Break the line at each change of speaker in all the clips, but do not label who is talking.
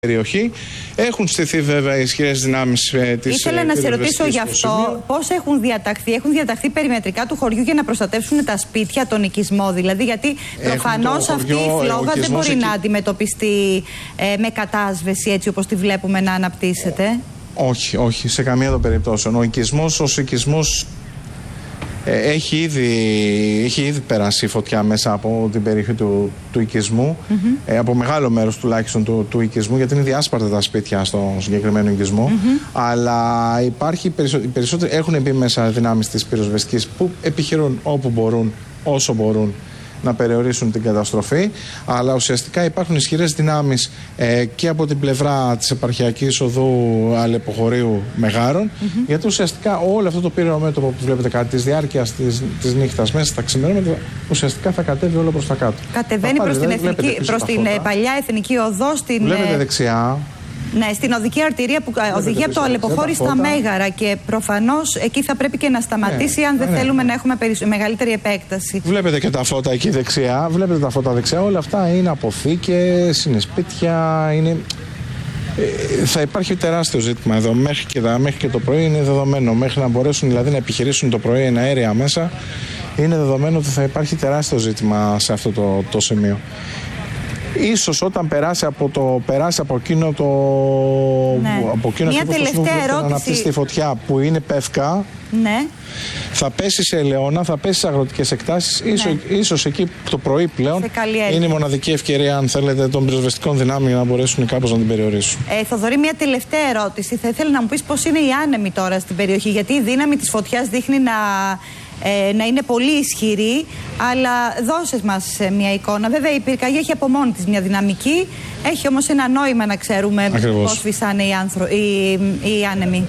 περιοχή. Έχουν στηθεί βέβαια ισχυρές δυνάμεις της.
Ήθελα να σε ρωτήσω γι' αυτό πώς έχουν διαταχθεί περιμετρικά του χωριού για να προστατεύσουν τα σπίτια, τον οικισμό δηλαδή, γιατί προφανώς αυτή η φλόγα δεν μπορεί να αντιμετωπιστεί με κατάσβεση έτσι όπως τη βλέπουμε να αναπτύσσεται.
Όχι, σε καμία των περιπτώσεων. Ο οικισμός ως οικισμός έχει ήδη περάσει η φωτιά μέσα από την περιοχή του οικισμού, από μεγάλο μέρος τουλάχιστον του οικισμού, γιατί είναι διάσπαρτα τα σπίτια στο συγκεκριμένο οικισμό. Αλλά οι περισσότεροι έχουν μπει μέσα δυνάμεις της πυροσβεστικής που επιχειρούν όπου μπορούν, όσο μπορούν, να περιορίσουν την καταστροφή, αλλά ουσιαστικά υπάρχουν ισχυρές δυνάμεις και από την πλευρά της επαρχιακής οδού Αλεποχωρίου Μεγάρων, γιατί ουσιαστικά όλο αυτό το πύρινο μέτωπο που βλέπετε κατά τη διάρκεια της νύχτας μέσα στα ξημερώματα ουσιαστικά θα κατέβει όλο προς τα κάτω.
Κατεβαίνει προς την παλιά εθνική οδό.
Βλέπετε δεξιά.
Ναι, στην οδική αρτηρία που οδηγεί από το Αλεποχώρι στα Μέγαρα, και προφανώς εκεί θα πρέπει και να σταματήσει αν δεν θέλουμε να έχουμε μεγαλύτερη επέκταση.
Βλέπετε και τα φώτα εκεί δεξιά. Βλέπετε τα φώτα δεξιά. Όλα αυτά είναι αποθήκες, είναι σπίτια, είναι... θα υπάρχει τεράστιο ζήτημα εδώ. Μέχρι και το πρωί είναι δεδομένο. Μέχρι να μπορέσουν δηλαδή να επιχειρήσουν το πρωί ένα αέρια μέσα, είναι δεδομένο ότι θα υπάρχει τεράστιο ζήτημα σε αυτό το σημείο. Ίσως όταν περάσει από εκείνο το
να
αναπτύσσει τη φωτιά που είναι πεύκα, θα πέσει σε ελαιώνα, θα πέσει σε αγροτικές εκτάσεις. Ίσως εκεί το πρωί πλέον είναι η μοναδική ευκαιρία, αν θέλετε, των πυροσβεστικών δυνάμεων να μπορέσουν κάπως να την περιορίσουν.
Θοδωρή, μια τελευταία ερώτηση. Θα ήθελα να μου πεις πώς είναι οι άνεμοι τώρα στην περιοχή, γιατί η δύναμη της φωτιάς δείχνει να είναι πολύ ισχυρή, αλλά δώσες μας μια εικόνα. Βέβαια η πυρκαγιά έχει από μόνη της μια δυναμική, έχει όμως ένα νόημα να ξέρουμε πώς φυσάνε οι άνεμοι.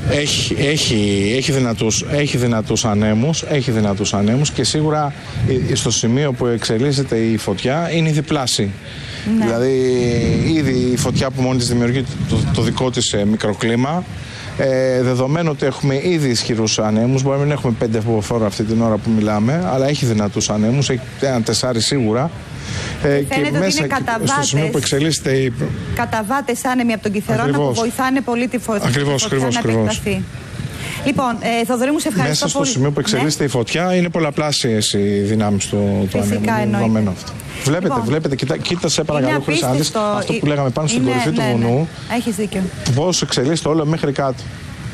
Έχει δυνατούς ανέμους και σίγουρα στο σημείο που εξελίσσεται η φωτιά είναι διπλάσια. Δηλαδή ήδη η φωτιά που μόνη της δημιουργεί το δικό της μικροκλίμα. Δεδομένου ότι έχουμε ήδη ισχυρούς ανέμους, μπορεί να μην έχουμε 5 βαθμοφόρα αυτή την ώρα που μιλάμε, αλλά έχει δυνατούς ανέμους, έχει 1-4 σίγουρα. Και μέσα στο
σημείο που εξελίσσεται
καταβάτες άνεμοι από τον Κιθερώνα που βοηθάνε πολύ τη φωτιά να επεκταθεί. Λοιπόν, Θοδωρή μου, σε ευχαριστώ
μέσα
πολύ.
Στο σημείο που εξελίσσεται η φωτιά είναι πολλαπλάσιες οι δυνάμεις του ανέμου. Αυτό. Βλέπετε, κοίτασε παρακαλώ χωρίς άντες, αυτό που λέγαμε πάνω στην κορυφή του βουνού.
Έχεις δίκιο.
Πώς εξελίσσεται όλο μέχρι κάτω.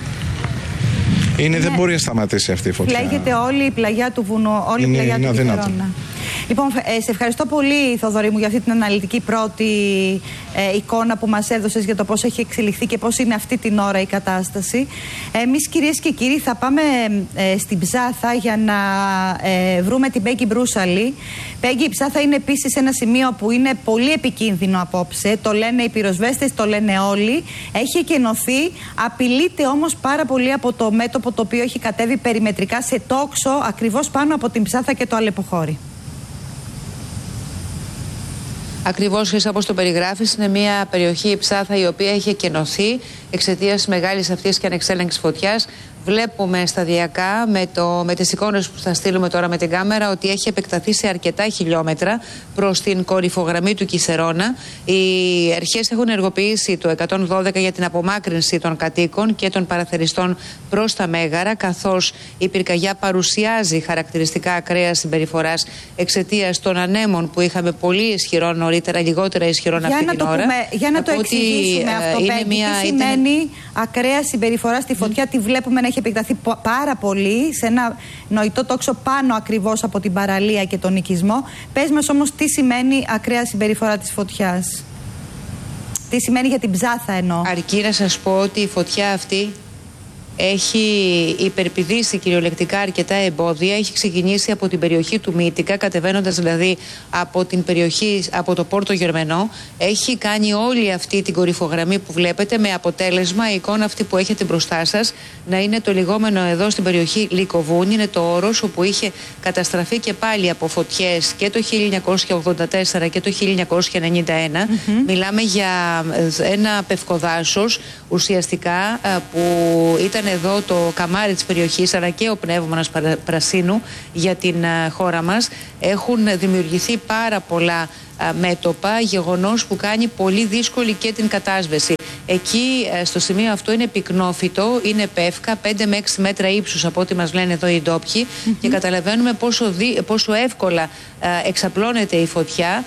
Δεν μπορεί να σταματήσει αυτή η φωτιά.
Φλέγεται όλη η πλαγιά του βουνού, όλη η πλαγιά του Κιθερώνα. Λοιπόν, σε ευχαριστώ πολύ, Θοδωρή μου, για αυτή την αναλυτική πρώτη εικόνα που μας έδωσες για το πώς έχει εξελιχθεί και πώς είναι αυτή την ώρα η κατάσταση. Εμείς, κυρίες και κύριοι, θα πάμε στην Ψάθα για να βρούμε την Πέγγι Μπρούσαλη. Πέγγι, η Ψάθα είναι επίσης ένα σημείο που είναι πολύ επικίνδυνο απόψε. Το λένε οι πυροσβέστες, το λένε όλοι. Έχει εκενωθεί, απειλείται όμως πάρα πολύ από το μέτωπο το οποίο έχει κατέβει περιμετρικά σε τόξο ακριβώς πάνω από την Ψάθα και το Αλεποχώρι.
Ακριβώς όπως το περιγράφεις, είναι μια περιοχή, η Ψάθα, η οποία έχει εκενωθεί εξαιτίας μεγάλης αυτής και ανεξέλεγκτης φωτιάς. Βλέπουμε σταδιακά με τις εικόνες που θα στείλουμε τώρα με την κάμερα ότι έχει επεκταθεί σε αρκετά χιλιόμετρα προς την κορυφογραμμή του Κιθερώνα. Οι αρχές έχουν ενεργοποιήσει το 112 για την απομάκρυνση των κατοίκων και των παραθεριστών προς τα Μέγαρα, καθώς η πυρκαγιά παρουσιάζει χαρακτηριστικά ακραίας συμπεριφοράς εξαιτίας των ανέμων που είχαμε πολύ ισχυρών νωρίτερα, λιγότερα ισχυρών αυτή την ώρα.
Για να το εξηγήσουμε αυτό, Πέγγι, τι σημαίνει ακραία συμπεριφορά στη φωτιά, τη βλέπουμε να έχει επεκταθεί πάρα πολύ σε ένα νοητό τόξο πάνω ακριβώς από την παραλία και τον οικισμό. Πες μας όμως τι σημαίνει ακραία συμπεριφορά της φωτιάς. Τι σημαίνει για την Ψάθα εννοώ.
Αρκεί να σας πω ότι η φωτιά αυτή έχει υπερπηδήσει κυριολεκτικά αρκετά εμπόδια. Έχει ξεκινήσει από την περιοχή του Μύτικα, κατεβαίνοντας δηλαδή από την περιοχή, από το Πόρτο Γερμενό. Έχει κάνει όλη αυτή την κορυφογραμμή που βλέπετε, με αποτέλεσμα η εικόνα αυτή που έχετε μπροστά σας να είναι το λιγόμενο εδώ στην περιοχή Λυκοβούνι. Είναι το όρος όπου είχε καταστραφεί και πάλι από φωτιές και το 1984 και το 1991. Μιλάμε για ένα πευκοδάσος ουσιαστικά που ήταν εδώ το καμάρι της περιοχής, αλλά και ο πνεύμονας πρασίνου για την χώρα μας. Έχουν δημιουργηθεί πάρα πολλά μέτωπα, γεγονός που κάνει πολύ δύσκολη και την κατάσβεση. Εκεί στο σημείο αυτό είναι πυκνόφυτο, είναι πεύκα, 5 με 6 μέτρα ύψους από ό,τι μας λένε εδώ οι ντόπιοι, και καταλαβαίνουμε πόσο εύκολα εξαπλώνεται η φωτιά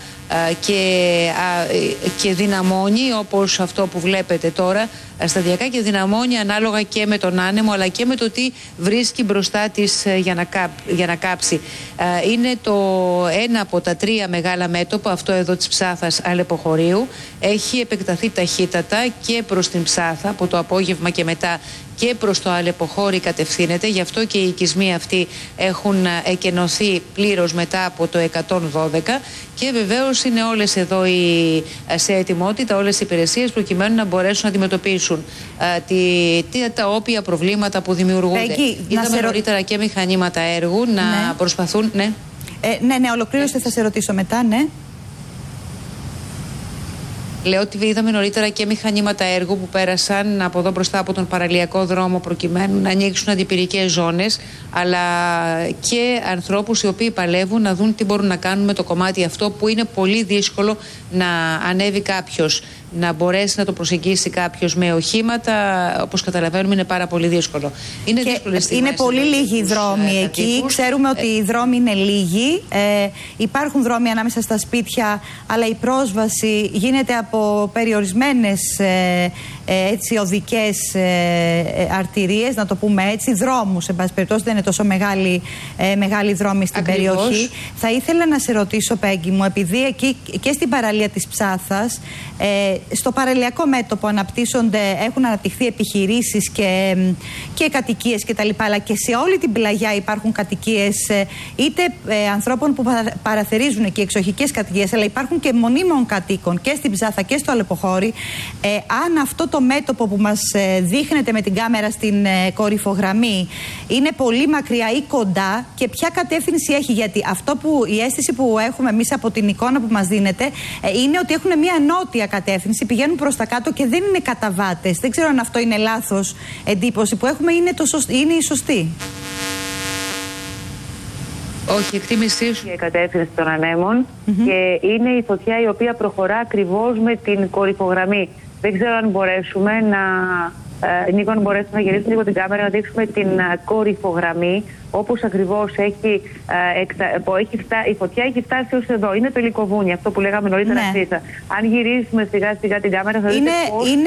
και δυναμώνει, όπως αυτό που βλέπετε τώρα, σταδιακά, και δυναμώνει ανάλογα και με τον άνεμο αλλά και με το τι βρίσκει μπροστά της για να κάψει. Είναι ένα από τα 3 μεγάλα μέτωπα, αυτό εδώ της Ψάθας Αλεποχωρίου. Έχει επεκταθεί ταχύτατα και προς την Ψάθα, από το απόγευμα και μετά και προς το Αλεποχώρι κατευθύνεται, γι' αυτό και οι οικισμοί αυτοί έχουν εκενωθεί πλήρως μετά από το 112, και βεβαίως είναι όλες εδώ σε ετοιμότητα όλες οι υπηρεσίες προκειμένου να μπορέσουν να αντιμετωπίσουν τα όποια προβλήματα που δημιουργούνται. Είδαμε νωρίτερα και μηχανήματα έργου να προσπαθούν. Ναι,
ολοκλήρωσε, θα σε ρωτήσω μετά, ναι.
Λέω ότι είδαμε νωρίτερα και μηχανήματα έργου που πέρασαν από εδώ μπροστά από τον παραλιακό δρόμο προκειμένου να ανοίξουν αντιπυρικές ζώνες, αλλά και ανθρώπους οι οποίοι παλεύουν να δουν τι μπορούν να κάνουν με το κομμάτι αυτό που είναι πολύ δύσκολο να ανέβει κάποιος, να μπορέσει να το προσεγγίσει κάποιος με οχήματα. Όπως καταλαβαίνουμε, είναι πάρα πολύ δύσκολο.
Είναι πολύ λίγοι οι δρόμοι εκεί. Ξέρουμε ότι οι δρόμοι είναι λίγοι. Υπάρχουν δρόμοι ανάμεσα στα σπίτια, αλλά η πρόσβαση γίνεται από περιορισμένες οδικές αρτηρίες, να το πούμε έτσι, δρόμους. En πάση περιπτώσει, δεν είναι τόσο μεγάλοι δρόμοι στην περιοχή. Θα ήθελα να σε ρωτήσω, Πέγγι μου, επειδή εκεί και στην παραλία της Ψάθας, στο παραλιακό μέτωπο έχουν αναπτυχθεί επιχειρήσεις και κατοικίες κτλ. Αλλά και σε όλη την πλαγιά υπάρχουν κατοικίες είτε ανθρώπων που παραθερίζουν εκεί, εξοχικές κατοικίες, αλλά υπάρχουν και μονίμων κατοίκων και στην Ψάθα και στο Αλεποχώρι. Αν αυτό το μέτωπο που μας δείχνετε με την κάμερα στην κορυφογραμμή είναι πολύ μακριά ή κοντά, και ποια κατεύθυνση έχει, γιατί η αίσθηση που έχουμε εμείς από την εικόνα που μας δίνετε είναι ότι έχουν μια νότια κατεύθυνση, πηγαίνουν προς τα κάτω και δεν είναι καταβάτες. Δεν ξέρω αν αυτό είναι λάθος εντύπωση που έχουμε, είναι η σωστή.
Όχι, εκτίμησή σου για η κατεύθυνση των ανέμων, και είναι η φωτιά η οποία προχωρά ακριβώς με την κορυφογραμμή. Δεν ξέρω αν μπορέσουμε Νίκο, αν μπορέσουμε να γυρίσουμε λίγο την κάμερα, να δείξουμε την κορυφογραμμή, όπως ακριβώς η φωτιά έχει φτάσει ως εδώ. Είναι το Λυκοβούνι, αυτό που λέγαμε νωρίτερα. Αν γυρίσουμε σιγά σιγά την κάμερα, θα δείτε
είναι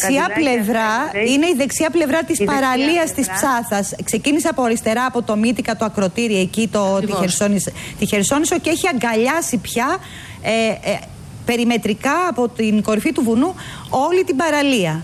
η δεξιά πλευρά της παραλίας της Ψάθας. Ξεκίνησε από αριστερά, από το Μύτικα, το ακροτήρι εκεί, τη Χερσόνησο, και έχει αγκαλιάσει πια περιμετρικά από την κορυφή του βουνού όλη την παραλία.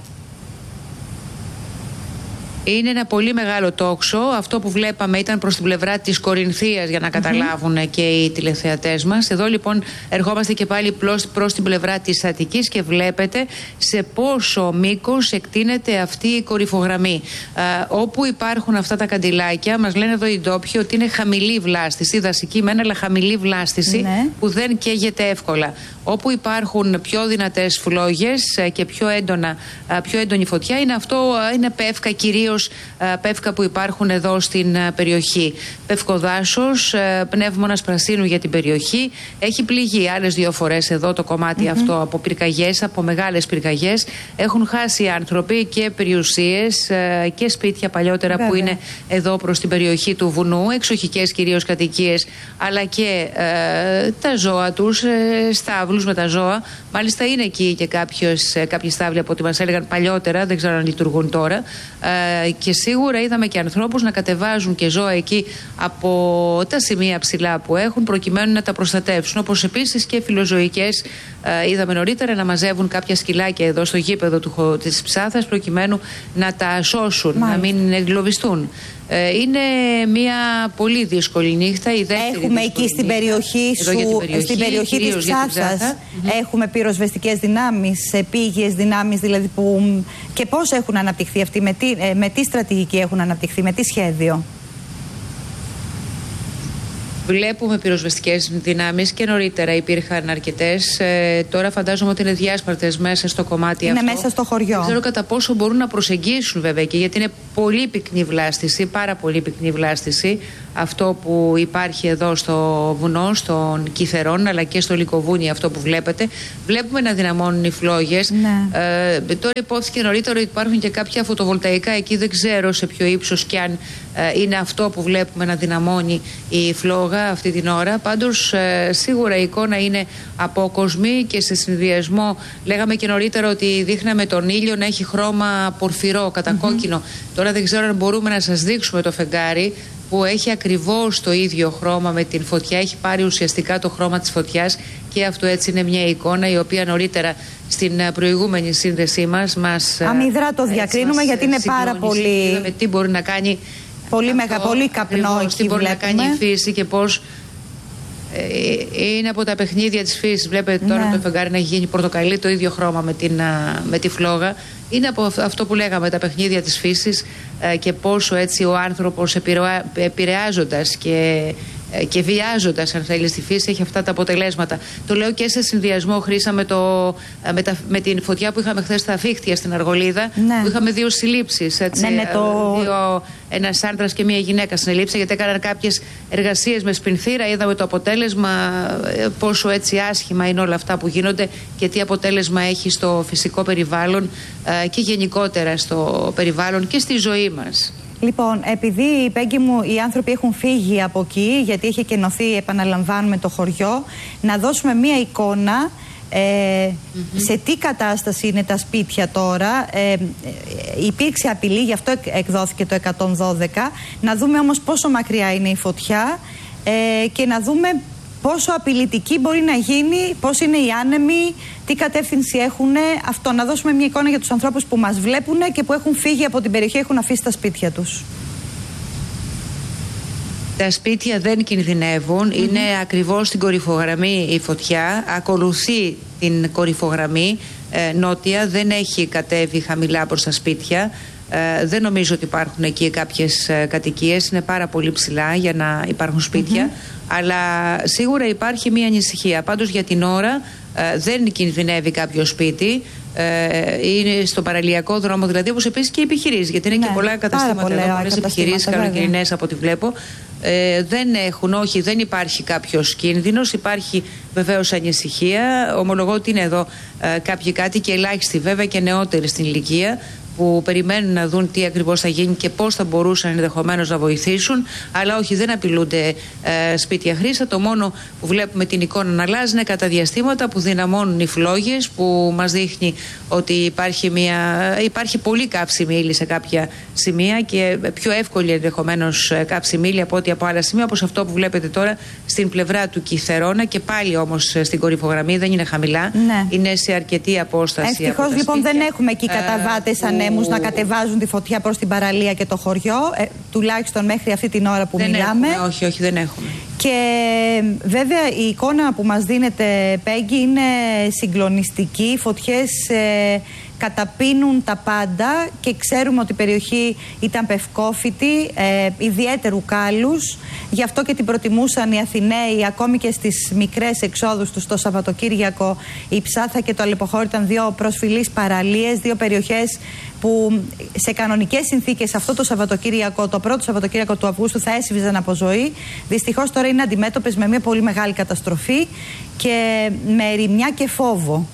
Είναι ένα πολύ μεγάλο τόξο. Αυτό που βλέπαμε ήταν προς την πλευρά της Κορινθίας, για να καταλάβουν και οι τηλεθεατές μας. Εδώ λοιπόν ερχόμαστε και πάλι προς την πλευρά της Αττικής και βλέπετε σε πόσο μήκος εκτείνεται αυτή η κορυφογραμμή. Όπου υπάρχουν αυτά τα καντιλάκια, μας λένε εδώ οι ντόπιοι ότι είναι χαμηλή βλάστηση, δασική μένα, αλλά χαμηλή βλάστηση, που δεν καίγεται εύκολα. Όπου υπάρχουν πιο δυνατές φλόγες και πιο έντονη φωτιά, είναι πεύκα, κυρίως πεύκα που υπάρχουν εδώ στην περιοχή. Πευκοδάσος, πνεύμονας πρασίνου για την περιοχή. Έχει πληγεί άλλες 2 φορές εδώ το κομμάτι αυτό από πυρκαγιές, από μεγάλες πυρκαγιές. Έχουν χάσει άνθρωποι και περιουσίες και σπίτια παλιότερα που είναι εδώ προς την περιοχή του βουνού, εξοχικές κυρίως κατοικίες, αλλά και τα ζώα τους, στάβλους με τα ζώα. Μάλιστα είναι εκεί και κάποιοι στάβλοι από ό,τι μας έλεγαν παλιότερα, δεν ξέρω αν λειτουργούν τώρα. Και σίγουρα είδαμε και ανθρώπους να κατεβάζουν και ζώα εκεί από τα σημεία ψηλά που έχουν, προκειμένου να τα προστατεύσουν. Όπως επίσης και φιλοζωικές, είδαμε νωρίτερα να μαζεύουν κάποια σκυλάκια εδώ στο γήπεδο της Ψάθας, προκειμένου να τα σώσουν, να μην εγκλωβιστούν. Είναι μια πολύ δύσκολη νύχτα.
Έχουμε εκεί στην περιοχή στην περιοχή της Ψάθας, έχουμε πυροσβεστικές δυνάμεις, επίγειες δυνάμεις δηλαδή, και πώς έχουν αναπτυχθεί αυτοί, με τι στρατηγική έχουν αναπτυχθεί, με τι σχέδιο?
Βλέπουμε πυροσβεστικές δυνάμεις και νωρίτερα υπήρχαν αρκετές. Τώρα φαντάζομαι ότι είναι διάσπαρτες μέσα στο κομμάτι αυτό.
Είναι μέσα στο χωριό.
Δεν ξέρω κατά πόσο μπορούν να προσεγγίσουν βέβαια και γιατί είναι πολύ πυκνή βλάστηση, πάρα πολύ πυκνή βλάστηση. Αυτό που υπάρχει εδώ στο βουνό, στον Κιθερών, αλλά και στο Λυκοβούνι, αυτό που βλέπετε. Βλέπουμε να δυναμώνουν οι φλόγες.
Ναι.
Τώρα υπόθηκε νωρίτερα ότι υπάρχουν και κάποια φωτοβολταϊκά εκεί, δεν ξέρω σε ποιο ύψος και αν είναι αυτό που βλέπουμε να δυναμώνει η φλόγα αυτή την ώρα. Πάντως σίγουρα η εικόνα είναι απόκοσμη και σε συνδυασμό, λέγαμε και νωρίτερα ότι δείχναμε τον ήλιο να έχει χρώμα πορφυρό, κατακόκκινο. Τώρα δεν ξέρω αν μπορούμε να σας δείξουμε το φεγγάρι που έχει ακριβώς το ίδιο χρώμα με την φωτιά, έχει πάρει ουσιαστικά το χρώμα της φωτιάς και αυτό έτσι είναι μια εικόνα η οποία νωρίτερα στην προηγούμενη σύνδεσή μας
αμυδρά το διακρίνουμε γιατί είναι πάρα πολύ...
Είδαμε τι μπορεί να κάνει
πολύ καπνό εκεί
τι μπορεί να κάνει η φύση και πώς είναι από τα παιχνίδια της φύσης. Βλέπετε τώρα το φεγγάρι να έχει γίνει πορτοκαλί, το ίδιο χρώμα με τη φλόγα. Είναι από αυτό που λέγαμε, τα παιχνίδια της φύσης και πόσο έτσι ο άνθρωπος επηρεάζοντας και βιάζοντας, αν θέλει, στη φύση, έχει αυτά τα αποτελέσματα. Το λέω και σε συνδυασμό, Χρύσα, με την φωτιά που είχαμε χθες στα Φίχτια στην Αργολίδα, που είχαμε 2 συλλήψεις. Ένας άντρας και μία γυναίκα συνελήψαν γιατί έκαναν κάποιες εργασίες με σπινθήρα. Είδαμε το αποτέλεσμα, πόσο έτσι άσχημα είναι όλα αυτά που γίνονται και τι αποτέλεσμα έχει στο φυσικό περιβάλλον και γενικότερα στο περιβάλλον και στη ζωή μας.
Λοιπόν, επειδή, Πέγγι μου, οι άνθρωποι έχουν φύγει από εκεί, γιατί έχει κενωθεί, επαναλαμβάνουμε, το χωριό, να δώσουμε μία εικόνα σε τι κατάσταση είναι τα σπίτια τώρα. Υπήρξε απειλή, γι' αυτό εκδόθηκε το 112. Να δούμε όμως πόσο μακριά είναι η φωτιά και να δούμε πόσο απειλητική μπορεί να γίνει, πώς είναι οι άνεμοι, τι κατεύθυνση έχουν. Αυτό, να δώσουμε μια εικόνα για τους ανθρώπους που μας βλέπουν και που έχουν φύγει από την περιοχή, έχουν αφήσει τα σπίτια τους.
Τα σπίτια δεν κινδυνεύουν, είναι ακριβώς στην κορυφογραμμή η φωτιά, ακολουθεί την κορυφογραμμή νότια, δεν έχει κατέβει χαμηλά προς τα σπίτια. Δεν νομίζω ότι υπάρχουν εκεί κάποιες κατοικίες, είναι πάρα πολύ ψηλά για να υπάρχουν σπίτια, αλλά σίγουρα υπάρχει μια ανησυχία. Πάντως για την ώρα δεν κινδυνεύει κάποιο σπίτι, είναι στο παραλιακό δρόμο δηλαδή, όπως επίσης και οι επιχειρήσεις, γιατί είναι και πολλά καταστήματα εδώ, πολλές επιχειρήσεις καλοκαιρινές από ό,τι βλέπω. Δεν υπάρχει κάποιος κίνδυνος, υπάρχει βεβαίως ανησυχία. Ομολογώ ότι είναι εδώ κάποιοι κάτοικοι, ελάχιστοι βέβαια και νεότεροι στην ηλικία, που περιμένουν να δουν τι ακριβώς θα γίνει και πώς θα μπορούσαν ενδεχομένως να βοηθήσουν. Αλλά όχι, δεν απειλούνται σπίτια, Χρύσα. Το μόνο που βλέπουμε την εικόνα να αλλάζει είναι κατά διαστήματα που δυναμώνουν οι φλόγες, που μας δείχνει ότι υπάρχει πολύ καύσιμη ύλη σε κάποια σημεία και πιο εύκολη ενδεχομένως καύσιμη ύλη από ό,τι από άλλα σημεία, όπως αυτό που βλέπετε τώρα στην πλευρά του Κιθερώνα και πάλι όμως στην κορυφογραμμή, δεν είναι χαμηλά, είναι σε αρκετή απόσταση.
Ευτυχώς λοιπόν δεν έχουμε εκεί καταβάτες ανέμους να κατεβάζουν τη φωτιά προς την παραλία και το χωριό, τουλάχιστον μέχρι αυτή την ώρα που μιλάμε.
Όχι, δεν έχουμε.
Και βέβαια η εικόνα που μας δίνεται, Πέγγι, είναι συγκλονιστική. Οι φωτιές καταπίνουν τα πάντα και ξέρουμε ότι η περιοχή ήταν πευκόφυτη, ιδιαίτερου κάλους. Γι' αυτό και την προτιμούσαν οι Αθηναίοι, ακόμη και στις μικρές εξόδους τους το Σαββατοκύριακο. Η Ψάθα και το Αλεποχώρι ήταν 2 προσφυλείς παραλίες, 2 περιοχές που σε κανονικές συνθήκες αυτό το Σαββατοκύριακο, το πρώτο Σαββατοκύριακο του Αυγούστου, θα έσβηζαν από ζωή. Δυστυχώς τώρα είναι αντιμέτωπες με μια πολύ μεγάλη καταστροφή και με ερημιά και φόβο.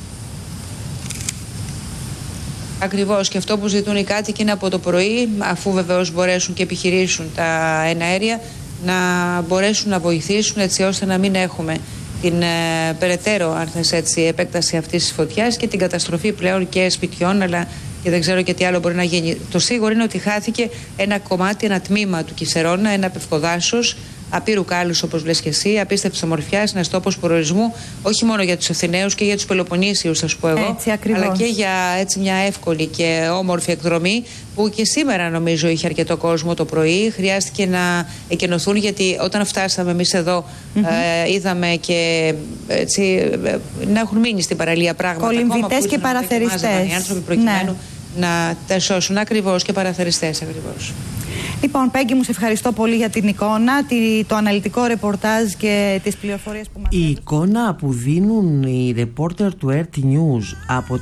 Ακριβώς, και αυτό που ζητούν οι κάτοικοι είναι από το πρωί, αφού βεβαίως μπορέσουν και επιχειρήσουν τα εναέρια, να μπορέσουν να βοηθήσουν έτσι ώστε να μην έχουμε την περαιτέρω, αν θες έτσι, επέκταση αυτής της φωτιάς και την καταστροφή πλέον και σπιτιών, αλλά και δεν ξέρω και τι άλλο μπορεί να γίνει. Το σίγουρο είναι ότι χάθηκε ένα κομμάτι, ένα τμήμα του Κισερώνα, ένα πευκοδάσος, απείρου κάλους όπως λες και εσύ, απίστευτης ομορφιάς, ένας τόπος προορισμού όχι μόνο για τους Αθηναίους και για τους Πελοποννήσιους, θα σου πω εγώ, αλλά και για έτσι μια εύκολη και όμορφη εκδρομή που και σήμερα νομίζω είχε αρκετό κόσμο το πρωί. Χρειάστηκε να εκενωθούν γιατί όταν φτάσαμε εμείς εδώ είδαμε και έτσι, να έχουν μείνει στην παραλία πράγματα.
Κολυμβητές και παραθεριστές.
Οι άνθρωποι προκειμένου να τα σώσουν, ακριβώς, και παραθεριστές ακριβώς.
Λοιπόν, Πέγγι, μου σε ευχαριστώ πολύ για την εικόνα, το αναλυτικό ρεπορτάζ και τις πληροφορίες που μας
έδωσες. Η εικόνα που δίνουν οι ρεπόρτερ του RT News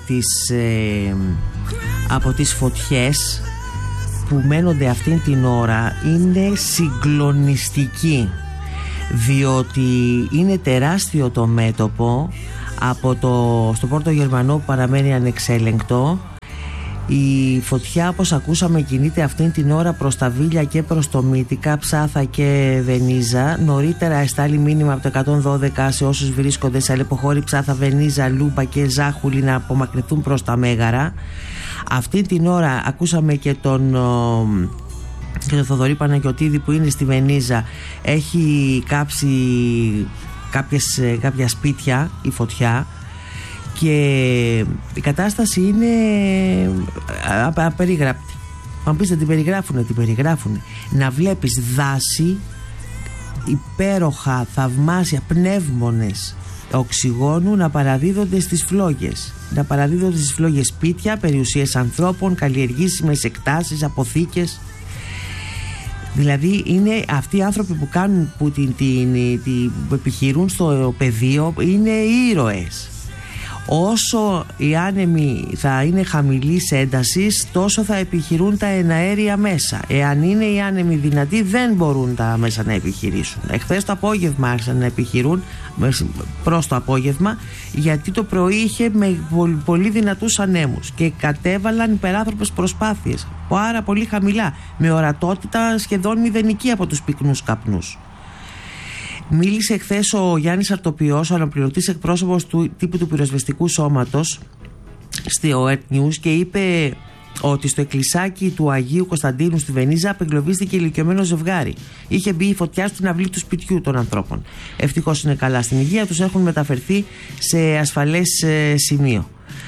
από τις φωτιές που μένονται αυτήν την ώρα είναι συγκλονιστική, διότι είναι τεράστιο το μέτωπο στο Πόρτο Γερμανό που παραμένει ανεξέλεγκτο. Η φωτιά, όπως ακούσαμε, κινείται αυτήν την ώρα προς τα Βίλια και προς το Μύτικα, Ψάθα και Βενίζα. Νωρίτερα εστάλει μήνυμα από το 112 σε όσους βρίσκονται σε αλεποχώρη Ψάθα, Βενίζα, Λούμπα και Ζάχουλη να απομακρυνθούν προς τα Μέγαρα. Αυτή την ώρα ακούσαμε και τον Θοδωρή Παναγιωτίδη που είναι στη Βενίζα. Έχει κάψει κάποια σπίτια η φωτιά και η κατάσταση είναι απερίγραπτη. Αν πεις, την περιγράφουνε. Να βλέπεις δάση υπέροχα, θαυμάσια, πνεύμονες οξυγόνου να παραδίδονται στις φλόγες. Σπίτια, περιουσίες ανθρώπων, καλλιεργήσιμες εκτάσεις, αποθήκες. Δηλαδή είναι αυτοί οι άνθρωποι που κάνουν, που επιχειρούν στο πεδίο, είναι ήρωες. Όσο οι άνεμοι θα είναι χαμηλής έντασης, τόσο θα επιχειρούν τα εναέρια μέσα. Εάν είναι οι άνεμοι δυνατοί, δεν μπορούν τα μέσα να επιχειρήσουν. Εχθές το απόγευμα άρχισαν να επιχειρούν, προς το απόγευμα, γιατί το πρωί είχε με πολύ δυνατούς ανέμους και κατέβαλαν υπεράνθρωπες προσπάθειες, πάρα πολύ χαμηλά, με ορατότητα σχεδόν μηδενική από τους πυκνούς καπνούς. Μίλησε χθες ο Γιάννης Αρτοποιός, ο αναπληρωτής εκπρόσωπος του τύπου του πυροσβεστικού σώματος στο RT News, και είπε ότι στο εκκλησάκι του Αγίου Κωνσταντίνου στη Βενίζα απεγκλωβίστηκε ηλικιωμένο ζευγάρι. Είχε μπει η φωτιά στην αυλή του σπιτιού των ανθρώπων. Ευτυχώς είναι καλά στην υγεία τους, έχουν μεταφερθεί σε ασφαλές σημείο.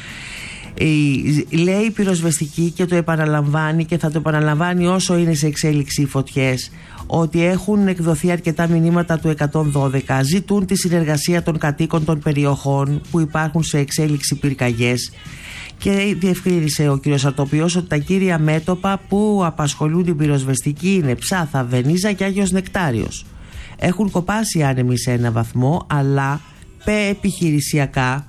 Λέει η πυροσβεστική, και το επαναλαμβάνει και θα το επαναλαμβάνει όσο είναι σε εξέλιξη οι φωτιές, ότι έχουν εκδοθεί αρκετά μηνύματα του 112, ζητούν τη συνεργασία των κατοίκων των περιοχών που υπάρχουν σε εξέλιξη πυρκαγιές, και διευκρίνησε ο κ. Αρτοποιός ότι τα κύρια μέτωπα που απασχολούν την πυροσβεστική είναι Ψάθα, Βενίζα και Άγιος Νεκτάριος. Έχουν κοπάσει άνεμοι σε ένα βαθμό, αλλά επιχειρησιακά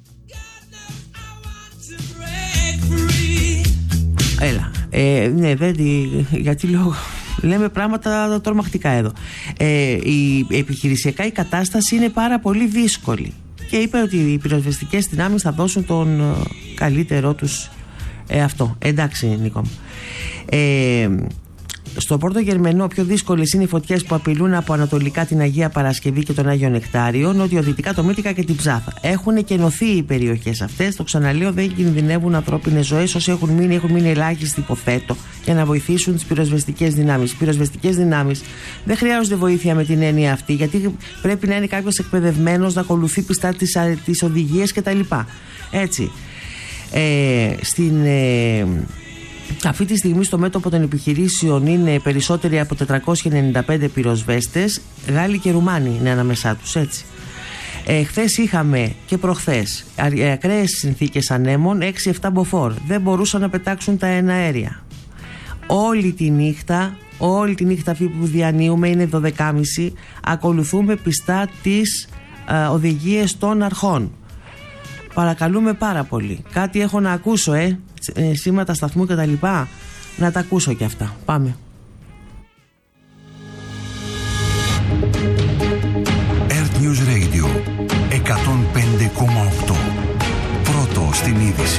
γιατί λέμε πράγματα τρομακτικά εδώ. Επιχειρησιακά η κατάσταση είναι πάρα πολύ δύσκολη και είπε ότι οι πυροσβεστικές δυνάμεις θα δώσουν τον καλύτερό τους αυτό. Εντάξει, Νίκο μου. Στο Πόρτο Γερμενό πιο δύσκολες είναι οι φωτιές που απειλούν από ανατολικά την Αγία Παρασκευή και τον Άγιο Νεκτάριο, νοτιοδυτικά το Μύτικα και την Ψάθα. Έχουν κενωθεί οι περιοχές αυτές. Το ξαναλέω, δεν κινδυνεύουν ανθρώπινες ζωές. Όσοι έχουν μείνει ελάχιστοι, υποθέτω, για να βοηθήσουν τις πυροσβεστικές δυνάμεις. Οι πυροσβεστικές δυνάμεις δεν χρειάζονται βοήθεια με την έννοια αυτή, γιατί πρέπει να είναι κάποιος εκπαιδευμένος, να ακολουθεί πιστά τις οδηγίες κτλ. Έτσι. Αυτή τη στιγμή στο μέτωπο των επιχειρήσεων είναι περισσότεροι από 495 πυροσβέστες, Γάλλοι και Ρουμάνοι είναι ανάμεσά τους, έτσι. Χθες είχαμε και προχθές ακραίες συνθήκες ανέμων, 6-7 μποφόρ. Δεν μπορούσαν να πετάξουν τα εναέρια. Όλη τη νύχτα αυτή που διανύουμε, είναι 12.30, ακολουθούμε πιστά τις οδηγίες των αρχών. Παρακαλούμε πάρα πολύ. Κάτι έχω να ακούσω, σήματα σταθμού και τα λοιπά, να τα ακούσω και αυτά. Πάμε.
Earth News Radio 105,8. Πρώτο στην είδηση.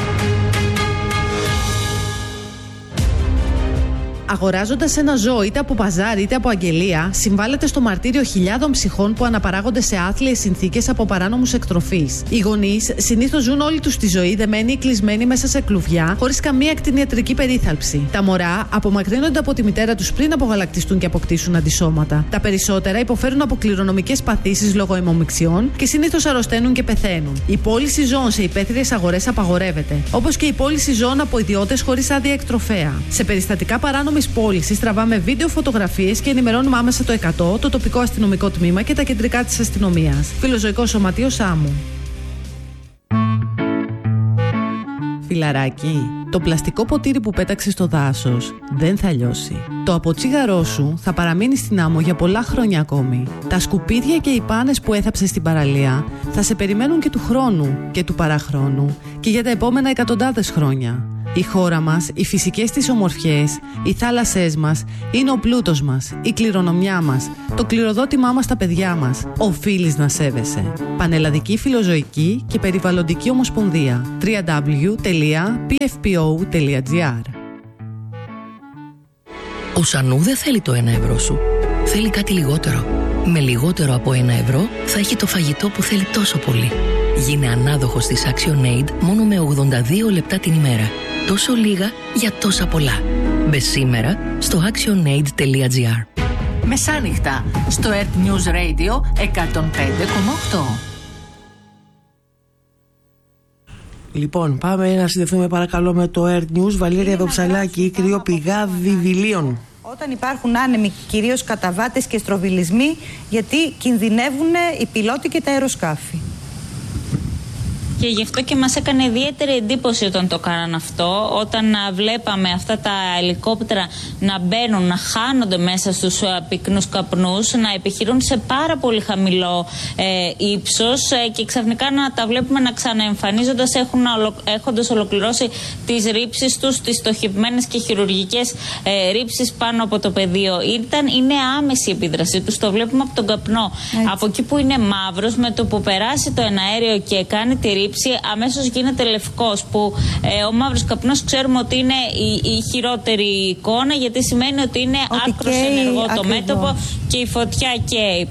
Αγοράζοντας ένα ζώο είτε από παζάρι είτε από αγγελία, συμβάλλεται στο μαρτύριο χιλιάδων ψυχών που αναπαράγονται σε άθλιες συνθήκες από παράνομους εκτροφείς. Οι γονείς συνήθως ζουν όλη τους τη ζωή δεμένοι ή κλεισμένοι μέσα σε κλουβιά, χωρίς καμία κτηνιατρική περίθαλψη. Τα μωρά απομακρύνονται από τη μητέρα τους πριν απογαλακτιστούν και αποκτήσουν αντισώματα. Τα περισσότερα υποφέρουν από κληρονομικές παθήσεις λόγω αιμομιξιών και συνήθως αρρωσταίνουν και πεθαίνουν. Η πώληση ζώων σε υπαίθριες αγορές απαγορεύεται, όπως και η πώληση ζώων από ιδιώτες χωρίς άδεια εκτροφέα. Σε περιστατικά παράνομης πώλησης τραβάμε βίντεο, φωτογραφίες και ενημερώνουμε άμεσα το 100, το τοπικό αστυνομικό τμήμα και τα κεντρικά της αστυνομίας. Φιλοζωικό Σωματείο Σάμου. φιλαράκι, το πλαστικό ποτήρι που πέταξες στο δάσος δεν θα λιώσει. Το αποτσίγαρό σου θα παραμείνει στην άμμο για πολλά χρόνια ακόμη. Τα σκουπίδια και οι πάνες που έθαψες στην παραλία θα σε περιμένουν και του χρόνου και του παραχρόνου και για τα επόμενα εκατοντάδες χρόνια. Η χώρα μας, οι φυσικές της ομορφιές, οι θάλασσές μας είναι ο πλούτος μας, η κληρονομιά μας, το κληροδότημά μας στα παιδιά μας. Οφείλεις να σέβεσαι. Πανελλαδική Φιλοζωική και Περιβαλλοντική Ομοσπονδία. www.pfpo.gr.
Ο Σανού δεν θέλει το 1 ευρώ σου. Θέλει κάτι λιγότερο. Με λιγότερο από 1 ευρώ θα έχει το φαγητό που θέλει τόσο πολύ. Γίνε ανάδοχος της ActionAid μόνο με 82 λεπτά την ημέρα. Τόσο λίγα για τόσα πολλά. Μπε σήμερα στο actionaid.gr.
Μεσάνυχτα στο Earth News Radio 105,8.
Λοιπόν, πάμε να συνδεθούμε παρακαλώ με το Earth News. Βαλέρια Δοψαλάκη, κρυοπηγά Βιβιλίων.
Όταν υπάρχουν άνεμοι, κυρίως καταβάτες και στροβιλισμοί, γιατί κινδυνεύουν οι πιλότοι και τα αεροσκάφη.
Και γι' αυτό και μας έκανε ιδιαίτερη εντύπωση όταν το κάναν αυτό, όταν βλέπαμε αυτά τα ελικόπτερα να μπαίνουν, να χάνονται μέσα στους πυκνούς καπνούς, να επιχειρούν σε πάρα πολύ χαμηλό ύψος και ξαφνικά να τα βλέπουμε να ξαναεμφανίζοντας έχοντας ολοκληρώσει τις ρήψεις τους, τις στοχευμένες και χειρουργικές ρήψεις πάνω από το πεδίο. Είναι άμεση η επίδρασή τους, το βλέπουμε από τον καπνό. Έτσι. Από εκεί που είναι μαύρος, με το που περάσει το εναέριο και κάνει τη ρήψη, αμέσως γίνεται λευκός, που ο μαύρος καπνός ξέρουμε ότι είναι η χειρότερη εικόνα, γιατί σημαίνει ότι είναι άκρος ενεργό το μέτωπο και η φωτιά καίει.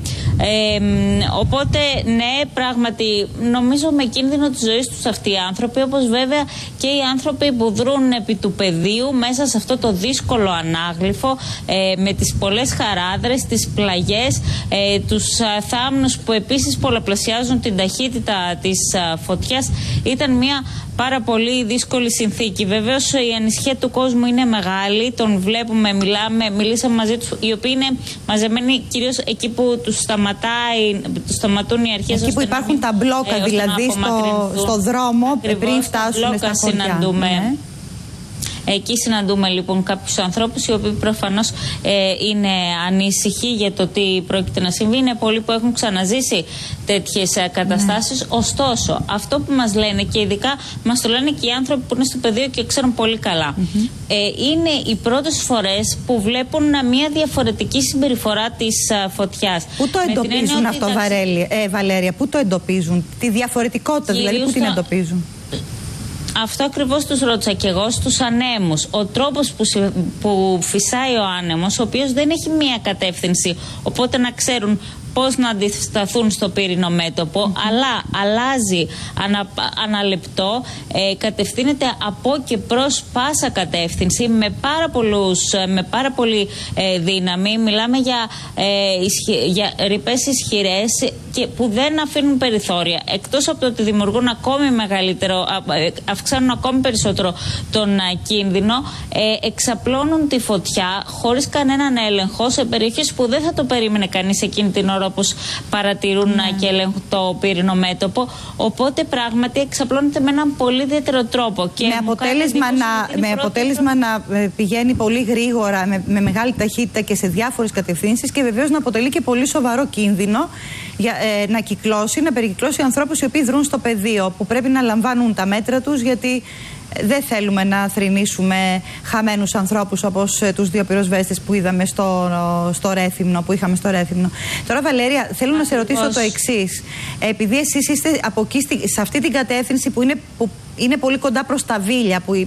Οπότε ναι, πράγματι νομίζω με κίνδυνο της ζωής τους αυτοί οι άνθρωποι, όπως βέβαια και οι άνθρωποι που δρούν επί του πεδίου μέσα σε αυτό το δύσκολο ανάγλυφο, με τις πολλές χαράδρες, τις πλαγιές, τους θάμνους που επίσης πολλαπλασιάζουν την ταχύτητα της φωτιάς. Ήταν μια πάρα πολύ δύσκολη συνθήκη. Βεβαίως η ανησυχία του κόσμου είναι μεγάλη, τον βλέπουμε, μιλήσαμε μαζί τους, οι οποίοι είναι μαζεμένοι κυρίως εκεί που τους σταματούν οι αρχές.
Εκεί που υπάρχουν τα μπλόκα, δηλαδή στο δρόμο, πριν φτάσουν στα χωριά. Ναι.
Εκεί συναντούμε λοιπόν κάποιους ανθρώπους οι οποίοι προφανώς είναι ανήσυχοι για το τι πρόκειται να συμβεί. Είναι πολλοί που έχουν ξαναζήσει τέτοιες καταστάσεις. Ωστόσο, αυτό που μας λένε, και ειδικά μας το λένε και οι άνθρωποι που είναι στο πεδίο και ξέρουν πολύ καλά, είναι οι πρώτες φορές που βλέπουν μια διαφορετική συμπεριφορά της φωτιάς.
Πού το εντοπίζουν αυτό, Βαλέρια, πού το εντοπίζουν, τη διαφορετικότητα δηλαδή, πού την εντοπίζουν?
Αυτό ακριβώς τους ρώτησα και εγώ στους ανέμους. Ο τρόπος που φυσάει ο άνεμος, ο οποίος δεν έχει μία κατεύθυνση, οπότε να ξέρουν πώς να αντισταθούν στο πύρινο μέτωπο, αλλά αλλάζει αναλεπτό, κατευθύνεται από και προς πάσα κατεύθυνση με πάρα πολύ δύναμη. Μιλάμε για ρηπές ισχυρές και που δεν αφήνουν περιθώρια. Εκτός από το ότι δημιουργούν ακόμη αυξάνουν ακόμη περισσότερο τον κίνδυνο, εξαπλώνουν τη φωτιά χωρίς κανέναν έλεγχο σε περιοχές που δεν θα το περίμενε κανείς εκείνη την ώρα, όπως παρατηρούν και ελέγχουν το πύρινο μέτωπο. Οπότε πράγματι εξαπλώνεται με έναν πολύ ιδιαίτερο τρόπο. Και
με αποτέλεσμα να πηγαίνει πολύ γρήγορα, με μεγάλη ταχύτητα και σε διάφορες κατευθύνσεις, και βεβαίως να αποτελεί και πολύ σοβαρό κίνδυνο να περικυκλώσει ανθρώπους οι οποίοι δρούν στο πεδίο, που πρέπει να λαμβάνουν τα μέτρα τους, γιατί δεν θέλουμε να θρηνήσουμε χαμένους ανθρώπους όπως τους δύο πυροσβέστες που είδαμε στο Ρέθυμνο, που είχαμε στο Ρέθυμνο. Τώρα, Βαλέρια, θέλω να σε ρωτήσω το εξής. Επειδή εσείς είστε από εκεί, σε αυτή την κατεύθυνση που είναι πολύ κοντά προς τα Βίλια, που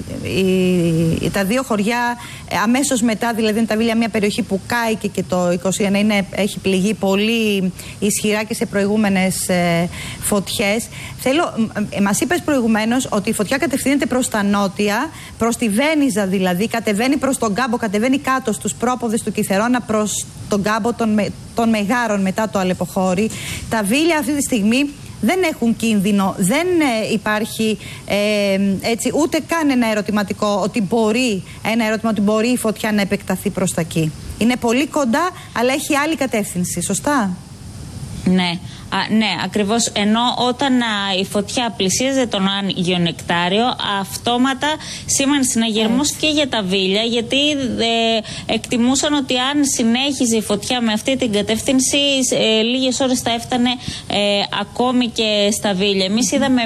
τα δύο χωριά αμέσως μετά, δηλαδή είναι τα Βίλια μια περιοχή που κάηκε και το 21 έχει πληγεί πολύ ισχυρά και σε προηγούμενες φωτιές. Μας είπες προηγουμένως ότι η φωτιά κατευθύνεται προς τα νότια, προς τη Βένιζα δηλαδή, κατεβαίνει προς τον κάμπο, κατεβαίνει κάτω στους πρόποδες του Κιθερώνα προς τον κάμπο των Μεγάρων μετά το Αλεποχώρι. Τα Βίλια αυτή τη στιγμή δεν έχουν κίνδυνο, δεν υπάρχει έτσι ούτε καν ένα ερωτηματικό ότι μπορεί η φωτιά να επεκταθεί προς τα εκεί. Είναι πολύ κοντά, αλλά έχει άλλη κατεύθυνση, σωστά?
Ναι, Ναι, ακριβώς. Ενώ όταν η φωτιά πλησίαζε τον Άγιο Νεκτάριο, αυτόματα σήμανε συναγερμός και για τα Βίλια, γιατί εκτιμούσαν ότι αν συνέχιζε η φωτιά με αυτή την κατεύθυνση, λίγες ώρες θα έφτανε ακόμη και στα Βίλια. Εμείς είδαμε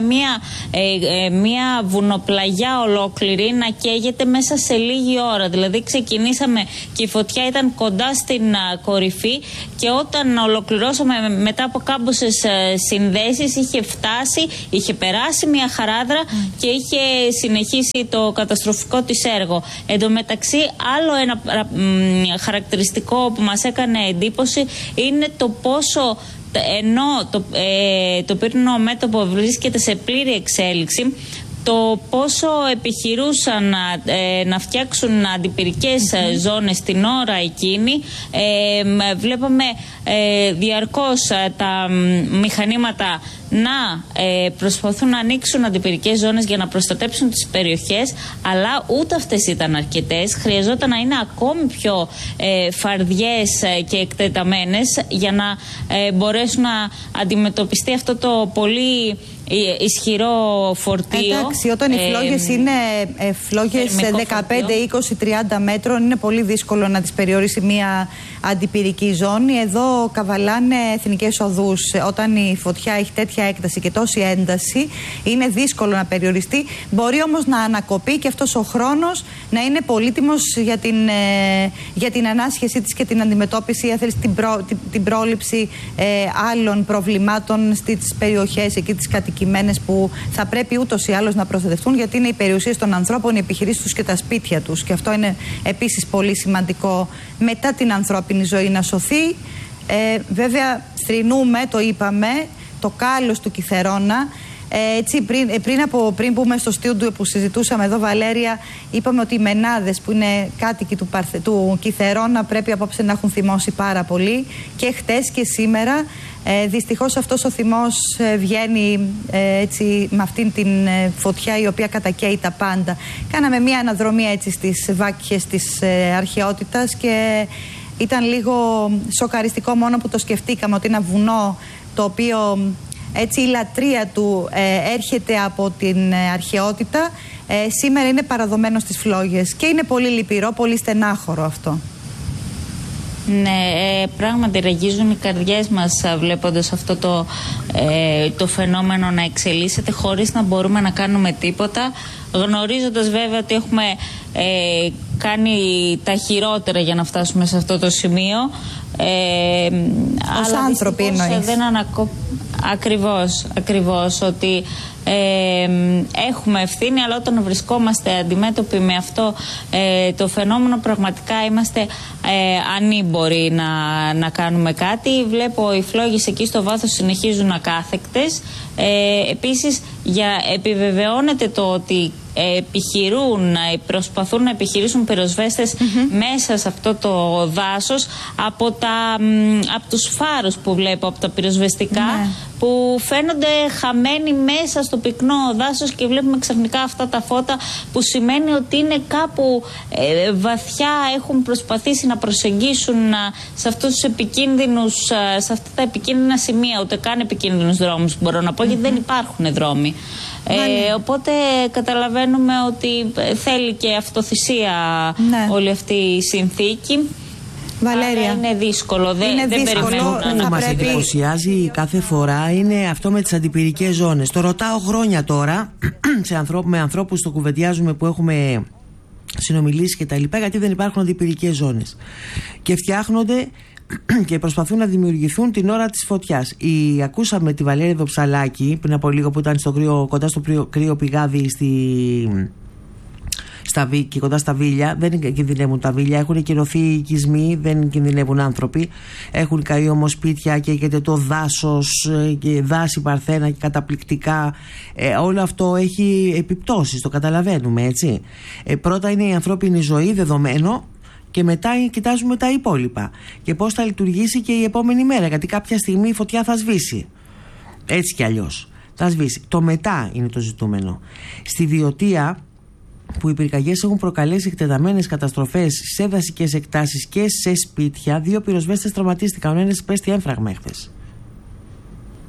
μία βουνοπλαγιά ολόκληρη να καίγεται μέσα σε λίγη ώρα. Δηλαδή ξεκινήσαμε και η φωτιά ήταν κοντά στην κορυφή, και όταν ολοκληρώσαμε μετά από κάμποσες συνδέσεις είχε περάσει μια χαράδρα και είχε συνεχίσει το καταστροφικό της έργο. Εν τω μεταξύ, άλλο ένα χαρακτηριστικό που μας έκανε εντύπωση είναι το πόσο, ενώ το πύρινο μέτωπο βρίσκεται σε πλήρη εξέλιξη, το πόσο επιχειρούσαν να φτιάξουν αντιπυρικές ζώνες την ώρα εκείνη. Βλέπαμε διαρκώς τα μηχανήματα να προσπαθούν να ανοίξουν αντιπυρικές ζώνες για να προστατέψουν τις περιοχές, αλλά ούτε αυτές ήταν αρκετές. Χρειαζόταν να είναι ακόμη πιο φαρδιές και εκτεταμένες για να μπορέσουν να αντιμετωπιστεί αυτό το πολύ ισχυρό φορτίο.
Εντάξει, όταν οι φλόγες είναι φλόγες 15, 20, 30 μέτρων, είναι πολύ δύσκολο να τις περιορίσει μια αντιπυρική ζώνη. Εδώ καβαλάνε εθνικές οδούς. Όταν η φωτιά έχει τέτοια έκταση και τόση ένταση, είναι δύσκολο να περιοριστεί. Μπορεί όμως να ανακοπεί και αυτός ο χρόνος να είναι πολύτιμος για την ανάσχεσή της και την αντιμετώπιση, αν θέλεις, την πρόληψη άλλων προβλημάτων στις περιοχές εκεί τις κατοικημένες, που θα πρέπει ούτως ή άλλως να προστατευτούν, γιατί είναι οι περιουσίες των ανθρώπων, οι επιχειρήσεις τους και τα σπίτια τους. Και αυτό είναι επίσης πολύ σημαντικό μετά την ανθρώπινη ζωή να σωθεί. Βέβαια, θρηνούμε, το είπαμε, το κάλος του Κιθερώνα. Έτσι, πριν μπούμε στο στούντιο που συζητούσαμε εδώ, Βαλέρια, είπαμε ότι οι μενάδες που είναι κάτοικοι του Κιθερώνα πρέπει απόψε να έχουν θυμώσει πάρα πολύ, και χτες και σήμερα. Δυστυχώς αυτός ο θυμός βγαίνει έτσι, με αυτήν την φωτιά η οποία κατακαίει τα πάντα. Κάναμε μια αναδρομή έτσι στις βάκχες της αρχαιότητας και ήταν λίγο σοκαριστικό μόνο που το σκεφτήκαμε, ότι ένα βουνό το οποίο έτσι η λατρεία του έρχεται από την αρχαιότητα, σήμερα είναι παραδομένο στις φλόγες, και είναι πολύ λυπηρό, πολύ στενάχωρο αυτό.
Ναι, πράγματι ραγίζουν οι καρδιές μας βλέποντας αυτό το φαινόμενο να εξελίσσεται χωρίς να μπορούμε να κάνουμε τίποτα, γνωρίζοντας βέβαια ότι έχουμε κάνει τα χειρότερα για να φτάσουμε σε αυτό το σημείο.
Ως άνθρωποι εννοείς.
Ακριβώς, ότι έχουμε ευθύνη, αλλά όταν βρισκόμαστε αντιμέτωποι με αυτό το φαινόμενο, πραγματικά είμαστε ανήμποροι να κάνουμε κάτι. Βλέπω οι φλόγες εκεί στο βάθος συνεχίζουν ακάθεκτες. Επίσης, επιβεβαιώνεται το ότι προσπαθούν να επιχειρήσουν πυροσβέστες μέσα σε αυτό το δάσος από τους φάρους που βλέπω, από τα πυροσβεστικά, που φαίνονται χαμένοι μέσα στο πυκνό δάσος, και βλέπουμε ξαφνικά αυτά τα φώτα, που σημαίνει ότι είναι κάπου βαθιά, έχουν προσπαθήσει να προσεγγίσουν σε αυτούς τους σε αυτά τα επικίνδυνα σημεία. Ούτε καν επικίνδυνους δρόμους μπορώ να πω, γιατί δεν υπάρχουν δρόμοι. Οπότε καταλαβαίνουμε ότι θέλει και αυτοθυσία όλη αυτή η συνθήκη.
Βαλέρια,
είναι δύσκολο. Δεν περιμένω.
Αυτό που μας εντυπωσιάζει κάθε φορά είναι αυτό με τις αντιπυρικές ζώνες. Το ρωτάω χρόνια τώρα με ανθρώπους, το κουβεντιάζουμε, που έχουμε συνομιλήσει και τα λοιπά, γιατί δεν υπάρχουν αντιπυρικές ζώνες και φτιάχνονται και προσπαθούν να δημιουργηθούν την ώρα της φωτιάς. Ακούσαμε τη Βαλέρια Δοψαλάκη πριν από λίγο, που ήταν κοντά στο κρύο πηγάδι και κοντά στα Βίλια. Δεν κινδυνεύουν τα Βίλια, έχουν κυρωθεί οικισμοί, δεν κινδυνεύουν άνθρωποι. Έχουν καεί όμως σπίτια, και το δάσος και δάση παρθένα και καταπληκτικά. Όλο αυτό έχει επιπτώσεις, το καταλαβαίνουμε, έτσι. Πρώτα είναι η ανθρώπινη ζωή, δεδομένο, και μετά κοιτάζουμε τα υπόλοιπα και πώς θα λειτουργήσει και η επόμενη μέρα, γιατί κάποια στιγμή η φωτιά θα σβήσει, έτσι κι αλλιώς θα σβήσει. Το μετά είναι το ζητούμενο. Στη Βιωτία, που οι πυρκαγιές έχουν προκαλέσει εκτεταμένες καταστροφές σε δασικές εκτάσεις και σε σπίτια, 2 πυροσβέστες τραυματίστηκαν. Ο ένας πέστη έμφραγμα χθες.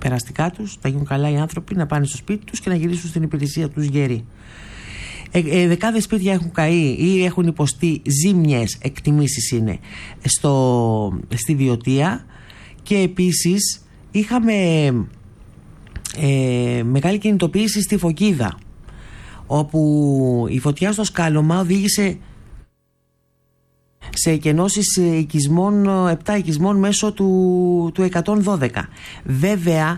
περαστικά τους, θα γίνουν καλά οι άνθρωποι να πάνε στο σπίτι τους και να γυρίσουν στην υπηρεσία τους γεροί. Δεκάδες σπίτια έχουν καεί ή έχουν υποστεί ζήμιες, εκτιμήσεις είναι, στη Βιωτία, και επίσης είχαμε μεγάλη κινητοποίηση στη Φωκίδα, όπου η φωτιά στο σκάλωμα οδήγησε σε εκενώσεις οικισμών, 7 οικισμών μέσω του 112. Βέβαια,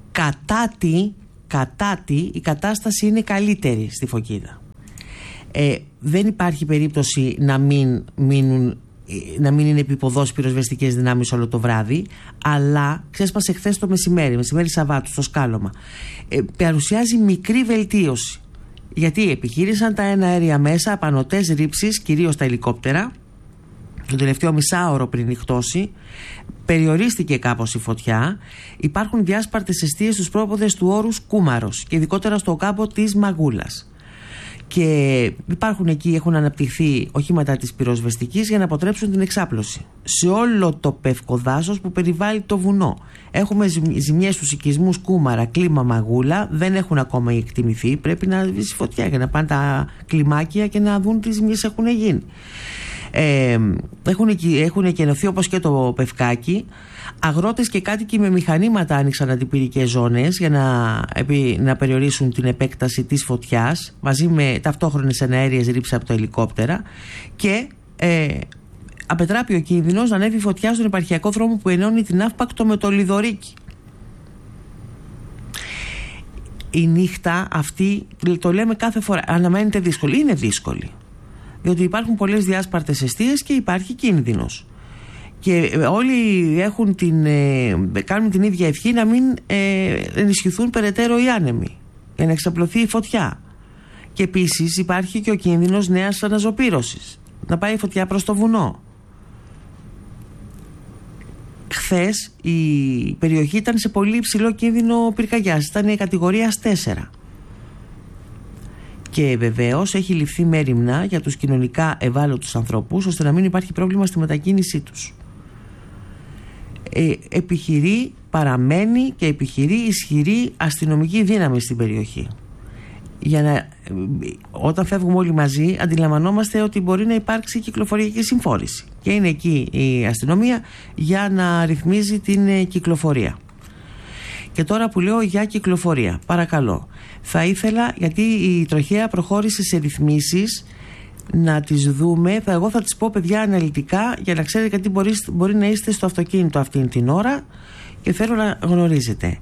κατά τη η κατάσταση είναι καλύτερη στη Φωκίδα. Δεν υπάρχει περίπτωση να μην είναι επιποδός πυροσβεστικές δυνάμεις όλο το βράδυ, αλλά ξέσπασε χθες το μεσημέρι Σαββάτου στο σκάλωμα. Παρουσιάζει μικρή βελτίωση, γιατί επιχείρησαν τα εναέρια μέσα, απανωτές ρήψεις, κυρίως τα ελικόπτερα, το τελευταίο μισάωρο πριν νυχτώσει. Περιορίστηκε κάπως η φωτιά. Υπάρχουν διάσπαρτες εστίες στους πρόποδες του όρους Κούμαρος και ειδικότερα στο κάμπο της Μαγούλας. Και υπάρχουν εκεί, έχουν αναπτυχθεί οχήματα της πυροσβεστικής για να αποτρέψουν την εξάπλωση. Σε όλο το πευκοδάσος που περιβάλλει το βουνό έχουμε ζημιές στους οικισμούς Κούμαρα, Κλίμα, Μαγούλα. Δεν έχουν ακόμα εκτιμηθεί. Πρέπει να σβήσει φωτιά για να πάνε τα κλιμάκια και να δουν τι ζημιές έχουν γίνει. Έχουν εκενωθεί όπως και το Πευκάκι. Αγρότες και κάτοικοι με μηχανήματα άνοιξαν αντιπυρικές ζώνες για να περιορίσουν την επέκταση της φωτιάς, μαζί με ταυτόχρονες εναέριες ρήψεις από τα ελικόπτερα, και απετράπει ο κίνδυνος να ανέβει φωτιά στον επαρχιακό δρόμο που ενώνει την Αύπακτο με το Λιδωρίκι. Η νύχτα αυτή, το λέμε κάθε φορά, αναμένεται δύσκολη. Είναι δύσκολη, διότι υπάρχουν πολλές διάσπαρτες εστίες και υπάρχει κίνδυνος. Και όλοι κάνουν την ίδια ευχή να μην ενισχυθούν περαιτέρω οι άνεμοι, για να εξαπλωθεί η φωτιά. Και επίσης υπάρχει και ο κίνδυνος νέας αναζωπήρωσης, να πάει η φωτιά προς το βουνό. Χθες η περιοχή ήταν σε πολύ υψηλό κίνδυνο πυρκαγιάς, ήταν η κατηγορίας 4. Και βεβαίως έχει ληφθεί μέριμνα για τους κοινωνικά ευάλωτους ανθρώπους, ώστε να μην υπάρχει πρόβλημα στη μετακίνησή τους. Παραμένει και επιχειρεί ισχυρή αστυνομική δύναμη στην περιοχή. Όταν φεύγουμε όλοι μαζί, αντιλαμβανόμαστε ότι μπορεί να υπάρξει κυκλοφοριακή συμφόρηση. Και είναι εκεί η αστυνομία για να ρυθμίζει την κυκλοφορία. Και τώρα που λέω για κυκλοφορία, παρακαλώ, θα ήθελα, γιατί η τροχέα προχώρησε σε ρυθμίσεις, να τις δούμε. Εγώ θα τις πω, παιδιά, αναλυτικά, για να ξέρετε, γιατί μπορεί να είστε στο αυτοκίνητο αυτήν την ώρα και θέλω να γνωρίζετε.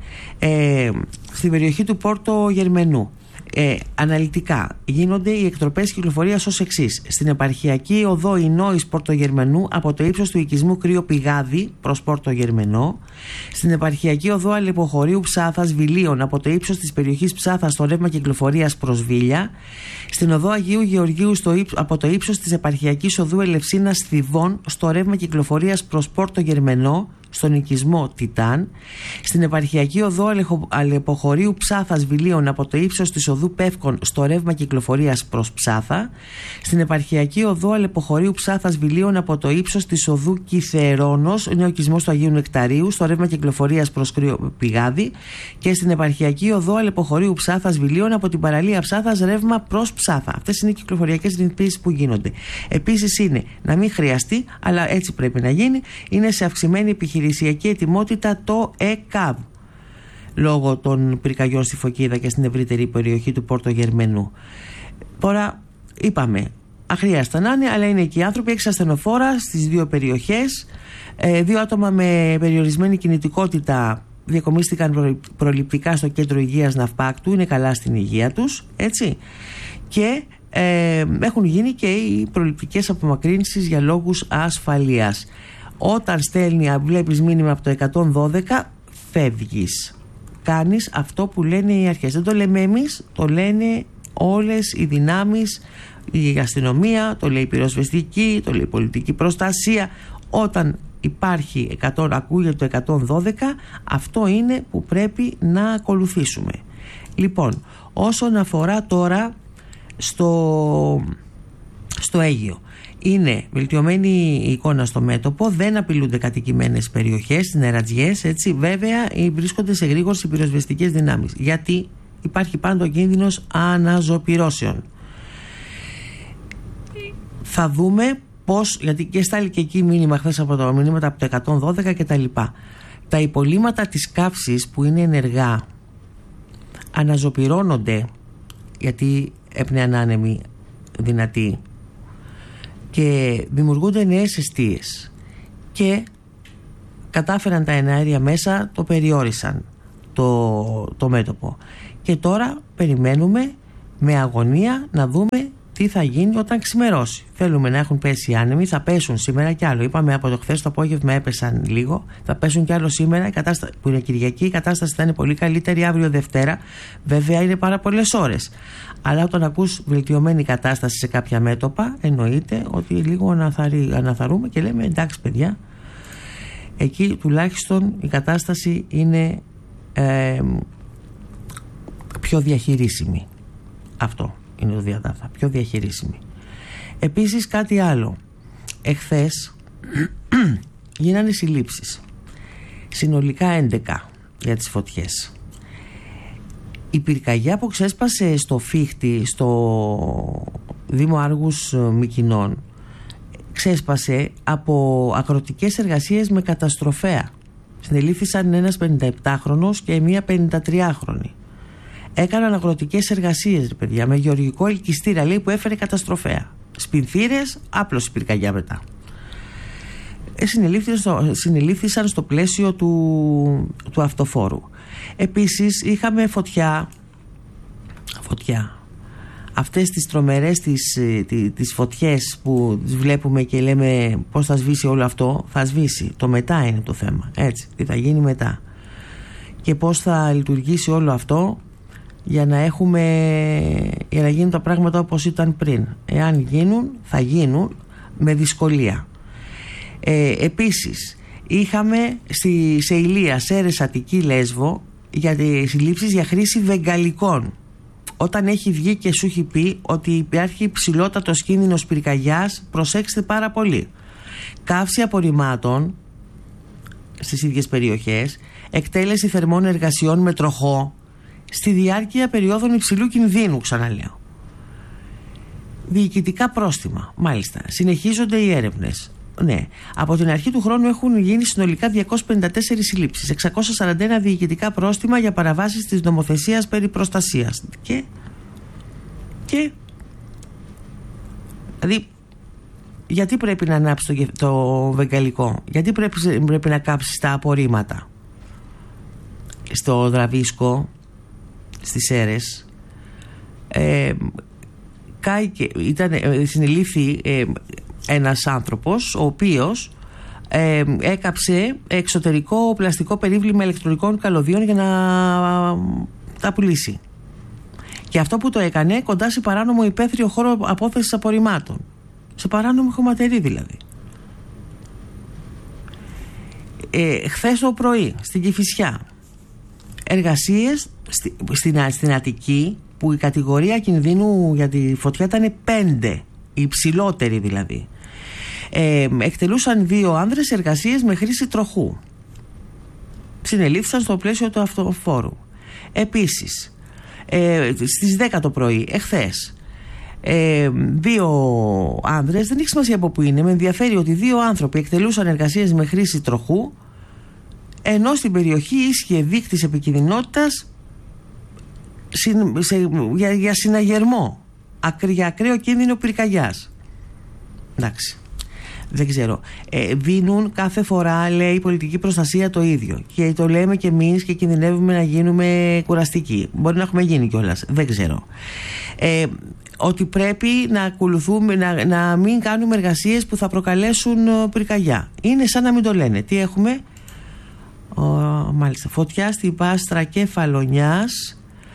Στην περιοχή του Πόρτο Γερμενού, αναλυτικά γίνονται οι εκτροπές κυκλοφορίας ως εξής. Στην επαρχιακή οδό Ινόης Πόρτο Γερμενού, από το ύψος του οικισμού Κρύο Πηγάδι προς Πόρτο Γερμενό. Στην επαρχιακή οδό Αλεποχωρίου Ψάθας Βιλίων, από το ύψος της περιοχής Ψάθας στο ρεύμα κυκλοφορίας προς Βίλια. Στην οδό Αγίου Γεωργίου από το ύψος της επαρχιακής οδού Ελευσίνας Θηβών στο ρεύμα κυκλοφορίας προς Πόρτο Γερμενό, στον οικισμό Τιτάν. Στην επαρχιακή οδό Αλεποχωρίου Ψάθας Βιλίων, από το ύψος της οδού Πεύκων στο ρεύμα κυκλοφορίας προς Ψάθα. Στην επαρχιακή οδό Αλεποχωρίου Ψάθας Βιλίων, από το ύψος της οδού Κιθερώνος, είναι ο οικισμός του Αγίου Νεκταρίου, στο ρεύμα κυκλοφορίας προς Κρύο Πηγάδι. Και στην επαρχιακή οδό Αλεποχωρίου Ψάθας Βιλίων, από την παραλία Ψάθας ρεύμα προς Ψάθα. Αυτές είναι οι κυκλοφοριακές ρυθμίσεις που γίνονται. Επίσης είναι να μην χρειαστεί, αλλά έτσι πρέπει να γίνει, είναι σε αυξημένη επιχειρησιακή ετοιμότητα το ΕΚΑΒ, λόγω των πυρκαγιών στη Φωκίδα και στην ευρύτερη περιοχή του Πόρτο Γερμενού. Τώρα είπαμε, αχρίαστα να είναι, αλλά είναι εκεί οι άνθρωποι. 6 ασθενοφόρα στις 2 περιοχές. 2 άτομα με περιορισμένη κινητικότητα διακομίστηκαν προληπτικά στο κέντρο υγείας Ναυπάκτου, είναι καλά στην υγεία τους, έτσι. Και έχουν γίνει και οι προληπτικές απομακρύνσεις για λόγους ασφαλείας. Όταν βλέπεις μήνυμα από το 112, φεύγεις. Κάνεις αυτό που λένε οι αρχές. Δεν το λέμε εμείς, το λένε όλες οι δυνάμεις, η αστυνομία, το λέει η πυροσβεστική, το λέει η πολιτική προστασία. Όταν ακούγεται το 112, αυτό είναι που πρέπει να ακολουθήσουμε. Λοιπόν, όσον αφορά τώρα στο Αίγυο, Είναι βελτιωμένη η εικόνα στο μέτωπο, δεν απειλούνται κατοικημένες περιοχές, νερατζιές, έτσι. Βέβαια βρίσκονται σε γρήγορση πυροσβεστικές δυνάμεις, γιατί υπάρχει πάντα ο κίνδυνος αναζωπυρώσεων. Θα δούμε πώς, γιατί και στάλει και εκεί μήνυμα χθες από τα μηνύματα από το 112 και τα λοιπά. Τα υπολείμματα της καύσης που είναι ενεργά αναζωπυρώνονται, γιατί έπνεαν άνεμοι δυνατοί, και δημιουργούνται νέες εστίες, και κατάφεραν τα εναέρια μέσα, το περιόρισαν το μέτωπο, και τώρα περιμένουμε με αγωνία να δούμε τι θα γίνει όταν ξημερώσει. Θέλουμε να έχουν πέσει οι άνεμοι, θα πέσουν σήμερα κι άλλο. Είπαμε από το χθες το απόγευμα έπεσαν λίγο, θα πέσουν κι άλλο σήμερα, που είναι Κυριακή, η κατάσταση θα είναι πολύ καλύτερη αύριο Δευτέρα. Βέβαια είναι πάρα πολλές ώρες. Αλλά όταν ακούς βελτιωμένη κατάσταση σε κάποια μέτωπα, εννοείται ότι λίγο αναθαρούμε και λέμε εντάξει παιδιά, εκεί τουλάχιστον η κατάσταση είναι πιο διαχειρίσιμη. Αυτό είναι το διατάφτα, πιο διαχειρίσιμη. Επίσης κάτι άλλο, εχθές γίνανε συλλήψεις, συνολικά 11 για τις φωτιές. Η πυρκαγιά που ξέσπασε στο Φίχτη, στο Δήμο Άργους Μυκηνών, ξέσπασε από αγροτικές εργασίες με καταστροφέα. Συνελήφθησαν ένας 57χρονος και μία 53χρονη. Έκαναν αγροτικές εργασίες, παιδιά, με γεωργικό ελκυστήρα, λέει, που έφερε καταστροφέα. Σπινθήρες, άπλωση πυρκαγιά μετά. Συνελήφθησαν στο πλαίσιο του αυτοφόρου. Επίσης είχαμε φωτιά. Αυτές τις τρομερές τις φωτιές που τις βλέπουμε και λέμε πώς θα σβήσει όλο αυτό. Θα σβήσει, το μετά είναι το θέμα, έτσι, τι θα γίνει μετά και πώς θα λειτουργήσει όλο αυτό για να γίνουν τα πράγματα όπως ήταν πριν. Εάν γίνουν, θα γίνουν με δυσκολία. Επίσης είχαμε σε Ηλία, Σέρες, Αττική, Λέσβο για τις συλλήψεις για χρήση βεγγαλικών. Όταν έχει βγει και σου έχει πει ότι υπάρχει υψηλότατος κίνδυνος πυρκαγιάς, προσέξτε πάρα πολύ. Καύση απορριμμάτων στις ίδιες περιοχές, εκτέλεση θερμών εργασιών με τροχό στη διάρκεια περιόδων υψηλού κινδύνου, ξαναλέω. Διοικητικά πρόστιμα, μάλιστα. Συνεχίζονται οι έρευνες. Ναι, από την αρχή του χρόνου έχουν γίνει συνολικά 254 συλλήψεις, 641 διοικητικά πρόστιμα για παραβάσεις της νομοθεσίας περί προστασίας. Και δηλαδή, γιατί πρέπει να ανάψει το βεγγαλικό, γιατί πρέπει να κάψεις τα απορρίμματα? Στο Δραβίσκο, στις Σέρες, συνελήφθη ένας άνθρωπος ο οποίος έκαψε εξωτερικό πλαστικό περίβλημα ηλεκτρονικών καλωδίων για να τα πουλήσει. Και αυτό που το έκανε κοντά σε παράνομο υπαίθριο χώρο απόθεσης απορριμμάτων. Σε παράνομο χωματερή δηλαδή. Χθες το πρωί στην Κηφισιά, εργασίες στην Αττική, που η κατηγορία κινδύνου για τη φωτιά ήταν 5, η υψηλότερη δηλαδή. Εκτελούσαν 2 άνδρες εργασίες με χρήση τροχού. Συνελήφθησαν στο πλαίσιο του αυτοφόρου. Επίσης, στις 10 το πρωί, εχθές, 2 άνδρες, δεν έχει σημασία από που είναι, με ενδιαφέρει ότι 2 άνθρωποι εκτελούσαν εργασίες με χρήση τροχού, ενώ στην περιοχή ίσχυε δείκτης επικινδυνότητας για συναγερμό, για ακραίο κίνδυνο πυρκαγιάς. Εντάξει, δεν ξέρω. Δίνουν κάθε φορά, λέει, η πολιτική προστασία το ίδιο. Και το λέμε και εμείς και κινδυνεύουμε να γίνουμε κουραστικοί. Μπορεί να έχουμε γίνει κιόλας. Δεν ξέρω. Ότι πρέπει να ακολουθούμε, να μην κάνουμε εργασίες που θα προκαλέσουν πυρκαγιά. Είναι σαν να μην το λένε. Τι έχουμε? Μάλιστα. Φωτιά στην Πάστρα Κεφαλονιάς,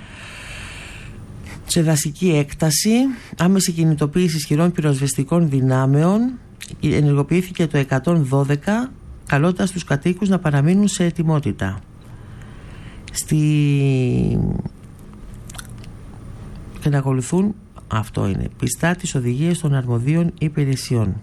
σε δασική έκταση, άμεση κινητοποίηση ισχυρών πυροσβεστικών δυνάμεων. Ενεργοποιήθηκε το 112, καλώντας τους κατοίκους να παραμείνουν σε ετοιμότητα. Και να ακολουθούν Αυτό είναι. Πιστά τις οδηγίες των αρμοδίων υπηρεσιών.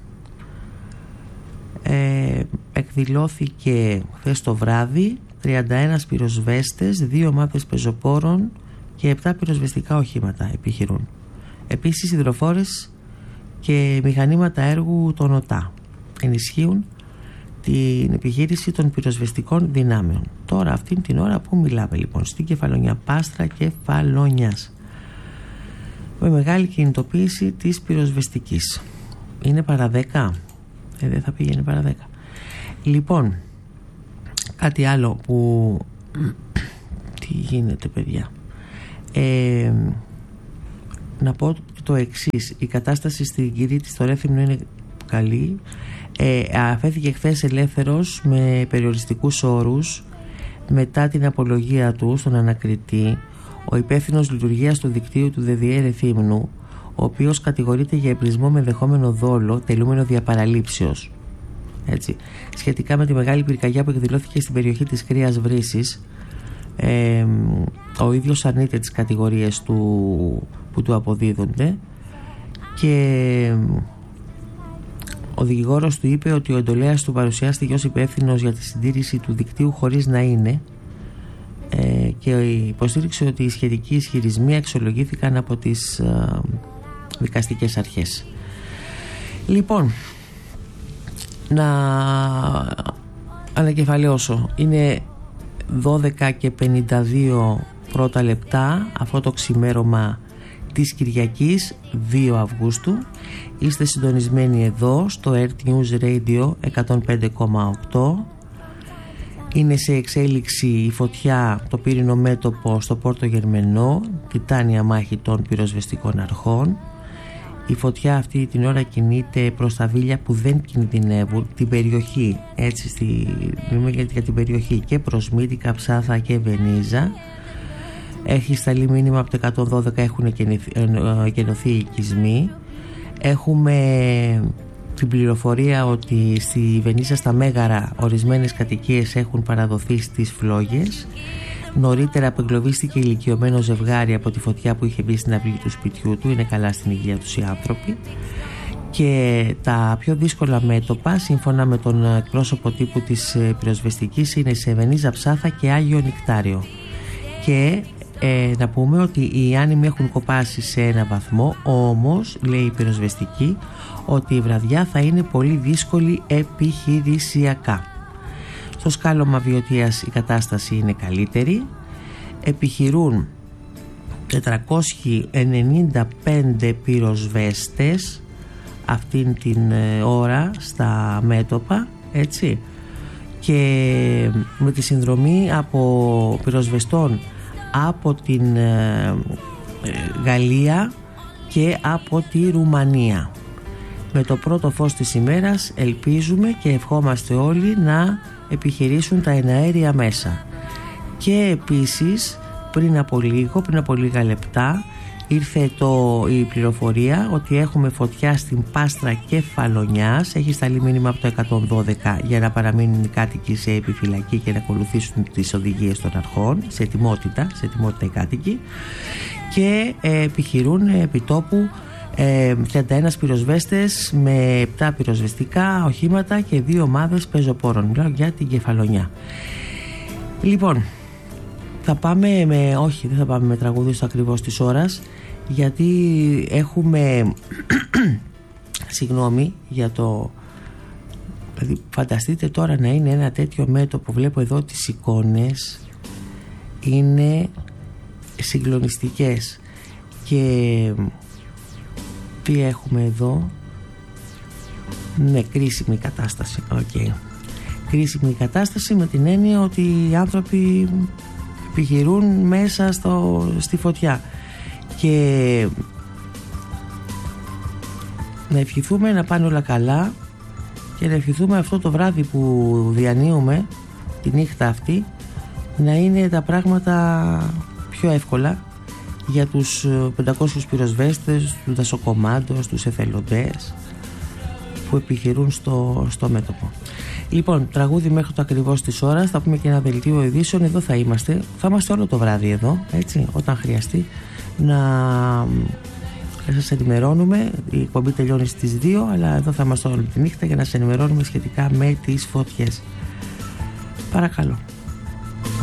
Εκδηλώθηκε χθες το βράδυ 31 πυροσβέστες, 2 ομάδες πεζοπόρων και 7 πυροσβεστικά οχήματα επιχειρούν. Επίσης υδροφόρες και μηχανήματα έργου των ΟΤΑ ενισχύουν την επιχείρηση των πυροσβεστικών δυνάμεων. Τώρα αυτήν την ώρα που μιλάμε λοιπόν, στην Κεφαλονιά, Πάστρα Κεφαλονιάς, με μεγάλη κινητοποίηση της πυροσβεστικής. Είναι παρά 10? Δεν θα πήγαινε παρά 10. Λοιπόν, κάτι άλλο που τι γίνεται παιδιά, να πω το εξής. Η κατάσταση στην Κυρίτη στο Ρέθυμνο είναι καλή. Αφέθηκε χθες ελεύθερος με περιοριστικούς όρους μετά την απολογία του στον ανακριτή ο υπεύθυνος λειτουργίας του δικτύου του ΔΔΕ Ρεθύμνου, ο οποίος κατηγορείται για εμπρισμό με ενδεχόμενο δόλο τελούμενο διαπαραλήψεως. Έτσι. Σχετικά με τη μεγάλη πυρκαγιά που εκδηλώθηκε στην περιοχή της Κρύας Βρύσης, ο ίδιος αρνείται τις κατηγορίες που του αποδίδονται και ο δικηγόρος του είπε ότι ο εντολέας του παρουσιάστηκε ως υπεύθυνος για τη συντήρηση του δικτύου χωρίς να είναι, και υποστήριξε ότι οι σχετικοί ισχυρισμοί αξιολογήθηκαν από τις δικαστικές αρχές. Λοιπόν, να ανακεφαλαιώσω. Είναι 12:52 πρώτα λεπτά αυτό το ξημέρωμα της Κυριακής 2 Αυγούστου. Είστε συντονισμένοι εδώ στο Earth News Radio 105,8. Είναι σε εξέλιξη η φωτιά, το πύρινο μέτωπο στο Πόρτο Γερμενό, τιτάνια μάχη των πυροσβεστικών αρχών. Η φωτιά αυτή την ώρα κινείται προς τα βίλια που δεν κινδυνεύουν, την περιοχή, έτσι, για την περιοχή και προς Μύτικα, Ψάθα και Βενίζα. Έχει σταλεί μήνυμα από το 112, έχουν γεννωθεί οικισμοί. Έχουμε την πληροφορία ότι στη Βενίζα στα Μέγαρα ορισμένες κατοικίες έχουν παραδοθεί στις φλόγες. Νωρίτερα απεγκλωβίστηκε ηλικιωμένο ζευγάρι από τη φωτιά που είχε μπει στην αυλή του σπιτιού του. Είναι καλά στην υγεία τους οι άνθρωποι. Και τα πιο δύσκολα μέτωπα, σύμφωνα με τον εκπρόσωπο τύπου της πυροσβεστικής, είναι σε Βενίζα, Ψάθα και Άγιο Νικτάριο. Και να πούμε ότι οι άνεμοι έχουν κοπάσει σε ένα βαθμό, όμως λέει η πυροσβεστική ότι η βραδιά θα είναι πολύ δύσκολη επιχειρησιακά. Στο σκάλωμα Βιωτίας η κατάσταση είναι καλύτερη. Επιχειρούν 495 πυροσβέστες αυτήν την ώρα στα μέτωπα, έτσι, και με τη συνδρομή από πυροσβεστών από την Γαλλία και από τη Ρουμανία. Με το πρώτο φως της ημέρας ελπίζουμε και ευχόμαστε όλοι να επιχειρήσουν τα εναέρια μέσα. Και επίσης πριν από λίγα λεπτά ήρθε η πληροφορία ότι έχουμε φωτιά στην Πάστρα Κεφαλονιάς. Έχει σταλεί μήνυμα από το 112 για να παραμείνουν οι κάτοικοι σε επιφυλακή και να ακολουθήσουν τις οδηγίες των αρχών, σε ετοιμότητα οι κάτοικοι, και επιχειρούν επιτόπου 31 πυροσβέστες με 7 πυροσβεστικά οχήματα και 2 ομάδες πεζοπόρων. Μιλάω για την Κεφαλονιά. Λοιπόν, δεν θα πάμε με τραγούδι στο ακριβώς της ώρας, γιατί έχουμε συγγνώμη για το, δηλαδή φανταστείτε τώρα να είναι ένα τέτοιο μέτωπο. Βλέπω εδώ τις εικόνες, είναι συγκλονιστικές. Και τι έχουμε εδώ? Ναι, κρίσιμη κατάσταση. Κρίσιμη κατάσταση με την έννοια ότι οι άνθρωποι επιχειρούν μέσα στη φωτιά. Και να ευχηθούμε να πάνε όλα καλά και να ευχηθούμε αυτό το βράδυ που διανύουμε, τη νύχτα αυτή, να είναι τα πράγματα πιο εύκολα για τους 500 πυροσβέστες, τους δασοκομάντους, τους εθελοντές που επιχειρούν στο μέτωπο. Λοιπόν, τραγούδι μέχρι το ακριβώς της ώρας. Θα πούμε και ένα δελτίο ειδήσεων. Εδώ θα είμαστε όλο το βράδυ εδώ, έτσι, όταν χρειαστεί να σας ενημερώνουμε. Η εκπομπή τελειώνει στις 2, αλλά εδώ θα είμαστε όλη τη νύχτα για να σας ενημερώνουμε σχετικά με τις φωτιές. Παρακαλώ.